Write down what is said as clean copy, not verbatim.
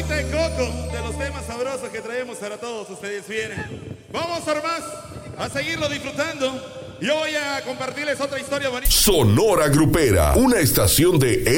de Coco, de los temas sabrosos que traemos para todos ustedes. Bien, vamos más a seguirlo disfrutando. Yo voy a compartirles otra historia bonita. Sonora Grupera, una estación de